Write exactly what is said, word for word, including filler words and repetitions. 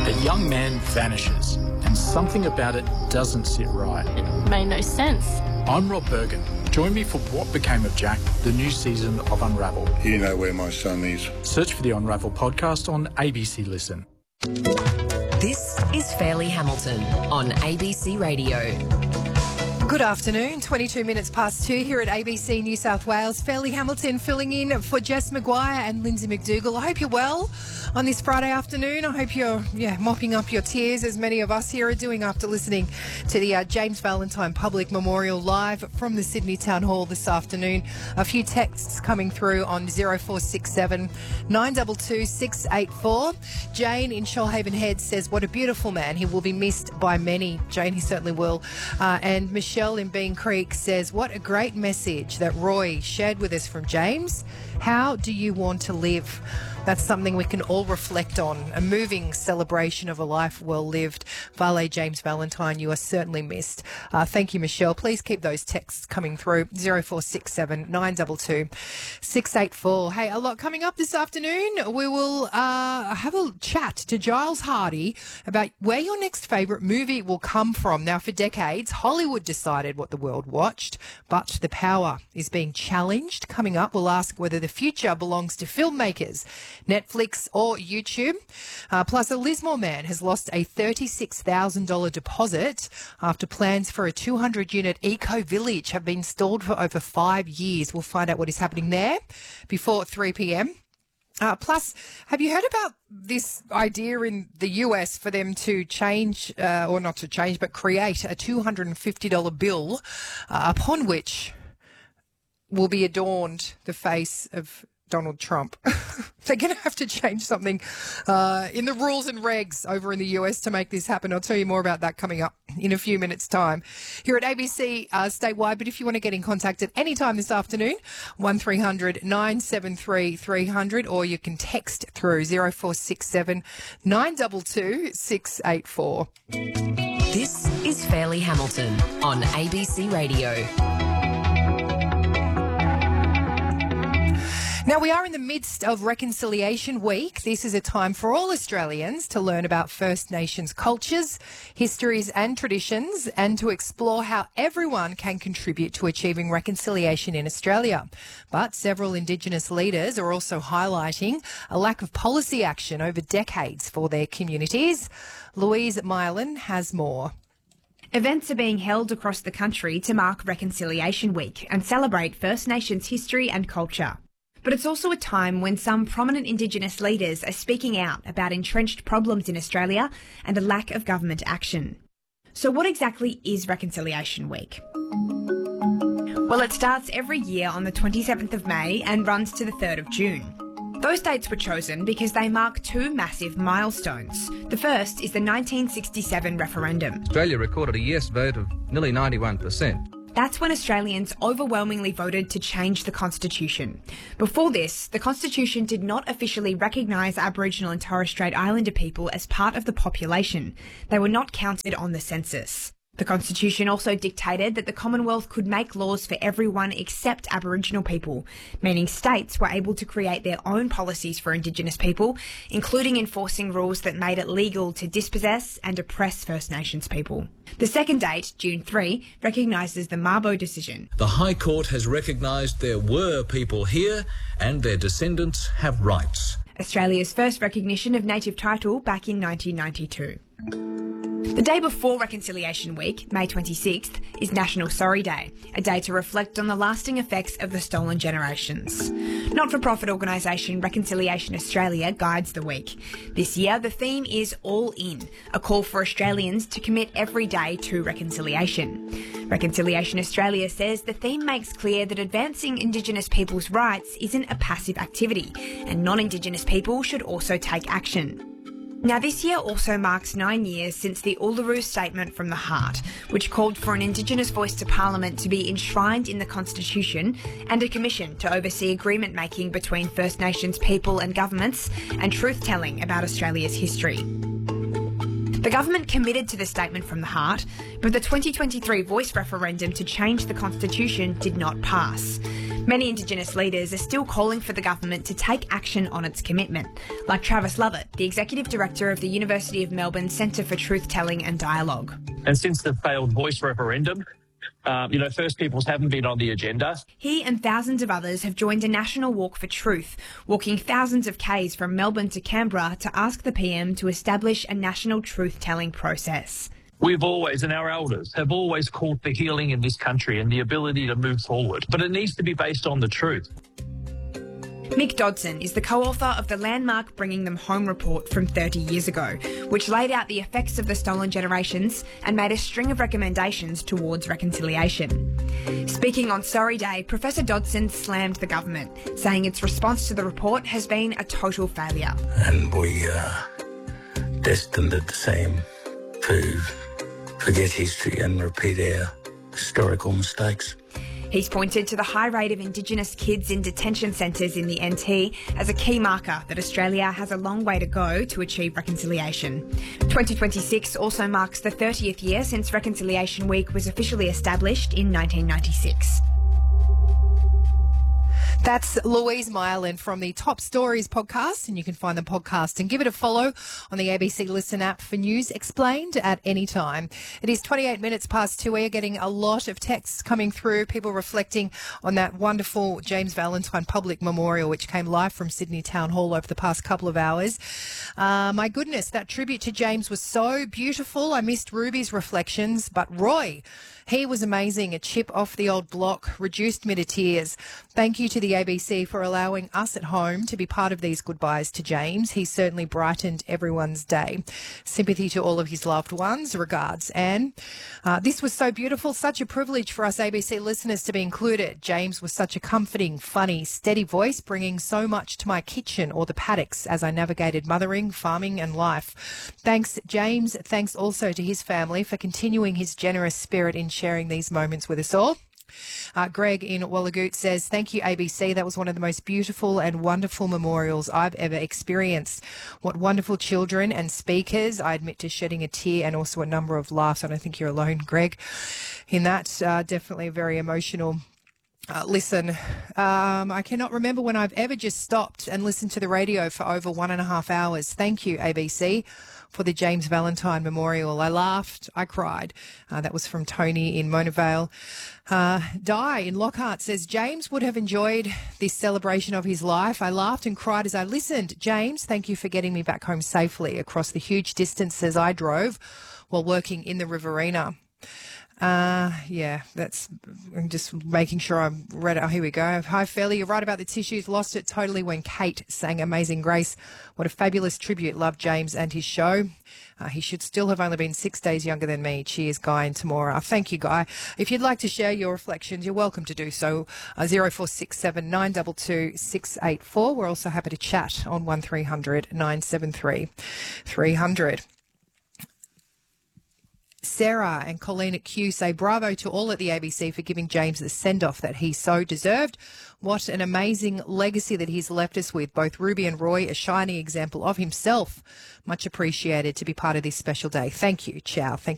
A young man vanishes, and something about it doesn't sit right. It made no sense. I'm Rob Bergen. Join me for What Became of Jack, the new season of Unravel. You know where my son is. Search for the Unravel podcast on A B C Listen. This is Fairleigh Hamilton on A B C Radio. Good afternoon, twenty-two minutes past two here at A B C New South Wales. Fairleigh Hamilton filling in for Jess Maguire and Lindsay McDougall. I hope you're well on this Friday afternoon. I hope you're yeah mopping up your tears, as many of us here are doing after listening to the uh, James Valentine Public Memorial live from the Sydney Town Hall this afternoon. A few texts coming through on zero four six seven nine two two six eight four. Jane in Shoalhaven Head says, what a beautiful man. He will be missed by many. Jane, he certainly will. Uh, and Michelle in Bean Creek says, what a great message that Roy shared with us from James. How do you want to live? That's something we can all reflect on. A moving celebration of a life well lived. Vale James Valentine, you are certainly missed. Uh, thank you, Michelle. Please keep those texts coming through. zero four six seven nine two two six eight four. Hey, a lot coming up this afternoon. We will uh, have a chat to Giles Hardy about where your next favourite movie will come from. Now, for decades, Hollywood decided what the world watched, but the power is being challenged. Coming up, we'll ask whether the future belongs to filmmakers, Netflix or YouTube. Uh, plus, a Lismore man has lost a thirty-six thousand dollars deposit after plans for a two hundred unit eco-village have been stalled for over five years. We'll find out what is happening there before three p.m. Uh, plus, have you heard about this idea in the U S for them to change, uh, or not to change, but create a two hundred fifty dollars bill uh, upon which will be adorned the face of Donald Trump? They're going to have to change something uh, in the rules and regs over in the U S to make this happen. I'll tell you more about that coming up in a few minutes' time here at A B C uh, statewide. But if you want to get in contact at any time this afternoon, one three hundred nine seven three three hundred, or you can text through zero four six seven nine two two six eight four. This is Fairleigh Hamilton on A B C Radio. Now, we are in the midst of Reconciliation Week. This is a time for all Australians to learn about First Nations cultures, histories and traditions, and to explore how everyone can contribute to achieving reconciliation in Australia. But several Indigenous leaders are also highlighting a lack of policy action over decades for their communities. Louise Mylan has more. Events are being held across the country to mark Reconciliation Week and celebrate First Nations history and culture. But it's also a time when some prominent Indigenous leaders are speaking out about entrenched problems in Australia and a lack of government action. So what exactly is Reconciliation Week? Well, it starts every year on the twenty-seventh of May and runs to the third of June. Those dates were chosen because they mark two massive milestones. The first is the nineteen sixty-seven referendum. Australia recorded a yes vote of nearly ninety-one percent. That's when Australians overwhelmingly voted to change the Constitution. Before this, the Constitution did not officially recognise Aboriginal and Torres Strait Islander people as part of the population. They were not counted on the census. The Constitution also dictated that the Commonwealth could make laws for everyone except Aboriginal people, meaning states were able to create their own policies for Indigenous people, including enforcing rules that made it legal to dispossess and oppress First Nations people. The second date, June third, recognises the Mabo decision. The High Court has recognised there were people here and their descendants have rights. Australia's first recognition of native title back in nineteen ninety-two. The day before Reconciliation Week, May twenty-sixth, is National Sorry Day, a day to reflect on the lasting effects of the stolen generations. Not-for-profit organisation Reconciliation Australia guides the week. This year, the theme is All In, a call for Australians to commit every day to reconciliation. Reconciliation Australia says the theme makes clear that advancing Indigenous people's rights isn't a passive activity, and non-Indigenous people should also take action. Now, this year also marks nine years since the Uluru Statement from the Heart, which called for an Indigenous voice to Parliament to be enshrined in the Constitution and a commission to oversee agreement-making between First Nations people and governments and truth-telling about Australia's history. The government committed to the Statement from the Heart, but the twenty twenty-three Voice referendum to change the Constitution did not pass. Many Indigenous leaders are still calling for the government to take action on its commitment, like Travis Lovett, the Executive Director of the University of Melbourne Centre for Truth-Telling and Dialogue. And since the failed Voice referendum, Um, you know, First Peoples haven't been on the agenda. He and thousands of others have joined a national walk for truth, walking thousands of k's from Melbourne to Canberra to ask the P M to establish a national truth-telling process. We've always, and our elders, have always called for healing in this country and the ability to move forward. But it needs to be based on the truth. Mick Dodson is the co-author of the landmark Bringing Them Home report from thirty years ago, which laid out the effects of the stolen generations and made a string of recommendations towards reconciliation. Speaking on Sorry Day, Professor Dodson slammed the government, saying its response to the report has been a total failure. And we are destined at the same to forget history and repeat our historical mistakes. He's pointed to the high rate of Indigenous kids in detention centres in the N T as a key marker that Australia has a long way to go to achieve reconciliation. twenty twenty-six also marks the thirtieth year since Reconciliation Week was officially established in nineteen ninety-six. That's Louise Myerland from the Top Stories podcast, and you can find the podcast and give it a follow on the A B C Listen app for news explained at any time. It is twenty-eight minutes past two. We are getting a lot of texts coming through, people reflecting on that wonderful James Valentine Public Memorial, which came live from Sydney Town Hall over the past couple of hours. Uh, my goodness, that tribute to James was so beautiful. I missed Ruby's reflections, but Roy, he was amazing. A chip off the old block reduced me to tears. Thank you to the A B C for allowing us at home to be part of these goodbyes to James. He certainly brightened everyone's day. Sympathy to all of his loved ones. Regards, Anne. Uh, this was so beautiful. Such a privilege for us A B C listeners to be included. James was such a comforting, funny, steady voice, bringing so much to my kitchen or the paddocks as I navigated mothering, farming and life. Thanks, James. Thanks also to his family for continuing his generous spirit in sharing these moments with us all. Uh, Greg in Wallagoot says, thank you, A B C. That was one of the most beautiful and wonderful memorials I've ever experienced. What wonderful children and speakers. I admit to shedding a tear and also a number of laughs. I don't think you're alone, Greg, in that. Uh, definitely a very emotional Uh, listen, um, I cannot remember when I've ever just stopped and listened to the radio for over one and a half hours. Thank you, A B C, for the James Valentine Memorial. I laughed, I cried. Uh, that was from Tony in Mona Vale. Uh, Di in Lockhart says, James would have enjoyed this celebration of his life. I laughed and cried as I listened. James, thank you for getting me back home safely across the huge distances I drove while working in the Riverina. Uh, yeah, that's, I'm just making sure I'm ready. Oh, here we go. Hi, Fairley. You're right about the tissues. Lost it totally when Kate sang Amazing Grace. What a fabulous tribute. Love James and his show. Uh, he should still have only been six days younger than me. Cheers, Guy and Tamora. Thank you, Guy. If you'd like to share your reflections, you're welcome to do so. Uh, zero four six seven nine two two six eight four. We're also happy to chat on one three hundred nine seven three three hundred. Sarah and Colleen at Q say, bravo to all at the A B C for giving James the send-off that he so deserved. What an amazing legacy that he's left us with. Both Ruby and Roy, a shining example of himself. Much appreciated to be part of this special day. Thank you, Chow. Thank you.